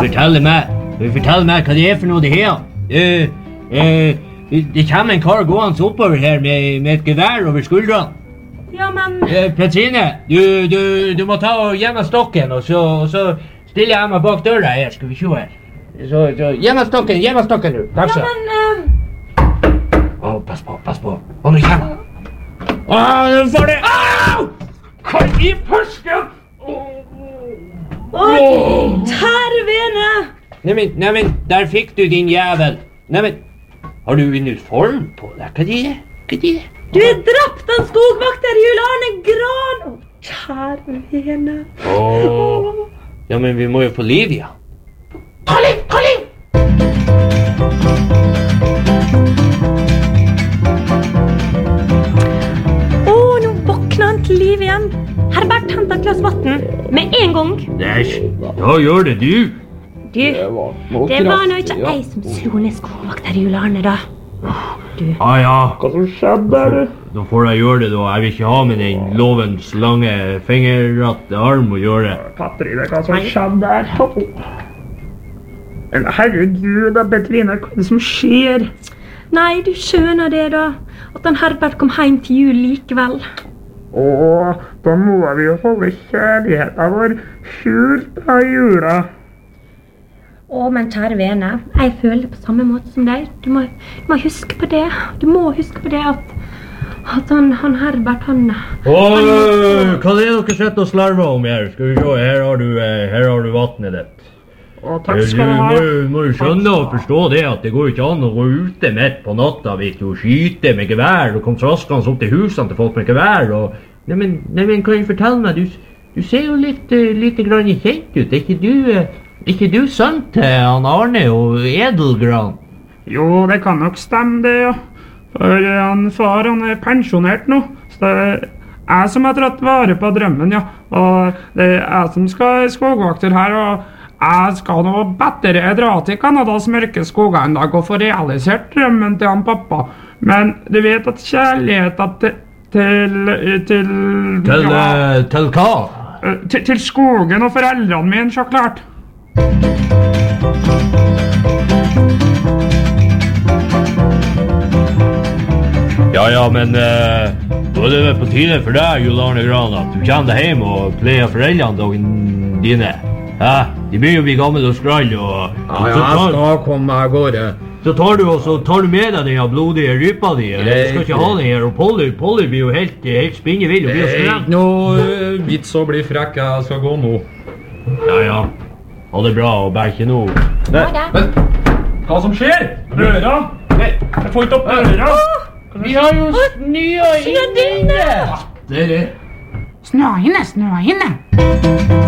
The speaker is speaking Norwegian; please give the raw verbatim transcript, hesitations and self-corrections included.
fortelle meg, vil du fortelle meg hva det er for noe det her? Uh, uh, det kommer en kar gående oppover her med, med et gevær over skuldrene. Ja, men... Uh, Petrine, du, du, du må ta og gi meg stokken, og så, og så stiller jeg meg bak døra her, skal vi se her. Så, så, gi meg stokken, gi meg stokken du. Takk så. Ja, men... Uh... Å, pass på, pass på. Å, nå kommer han. Å, nå får det. Au! Hva i førsten? Oi, kjære vene. Neimen, neimen, der fikk du din jævel. Neimen, har du uniform på deg? Hva det er? Hva det er? Du er drapt av skogvakter Jul Arne Gran. Å, kjære vene. Åh, ja, men vi må jo få liv, ja. Ta liv, ta liv! Til liv igjen. Herbert hentet et glass vatten med en gang. Næsj, da gjør det du. Du, det var nå ikke jeg som slo ned skogvakter Jul Arne da. Du. Ah, ja. Hva som skjedde der, du? Da får jeg gjøre det da. Jeg vil ikke ha med den lovens lange fingerratte arm å gjøre. Katrine, hva som skjedde der? Herregud, Petrine, hva er det som skjer? Nei, du skjønner det da. At han Herbert kom hjem til jul likevel. Åh, da må vi jo holde kjærligheten vår skjult av jula. Å, men kjære vene, jeg føler på samme måte som deg. Du må, du må huske på det. Du må huske på det at, at han, han Herbert, han... Åh, han, hva er det dere sitter og slarver om her? Skal vi se, her har du, her har du vattnet ditt. Å, takk skal du ha. Du må jo skjønne og forstå det at det går ikke an å gå ute midt på natta, vet du, og skyte med gevær, og komme traskende opp til husene til folk med gevær, og... Nei, men, nei, men kan du fortelle meg, du, du ser jo litt, uh, litt grann kjent ut, er ikke du, uh, ikke du sønn til han Arne og Edelgran? Jo, det kan nok stemme det, ja. For uh, han far, han er pensjonert nå, så det er jeg som har dratt vare på drømmen, ja. Og det er jeg som skal være skogvakter her, og... Jeg skal nå bedre dra til Kanadas mørke skoger en dag og få realisert drømmen til han pappa. Men du vet at kjærligheten til... Til... Til... Til, ja, uh, til hva? Til, til skogen og foreldrene mine, så klart. Ja, ja, men uh, da er det vel på tide for deg, Jul Arne Gran, at du kommer deg hjem og pleier foreldrene dine. Ja, de blir jo bli gammel og skrall, og... Ja, ja, jeg skal komme meg av gårde. Så tar du, og så tar du med deg den blodige rypa di. Du skal ikke ha den her, og Polly, Polly blir jo helt, helt spinnevill og blir jo skremt. Det er ikke noe uh, vits å bli frekk, jeg skal gå nå. Ja, ja. Ha det bra, og bare ikke noe. Nei, Men, hva som skjer? Døra? Jeg får ikke opp døra. Vi har jo snø inne! Dere... Snø inne, snø inne.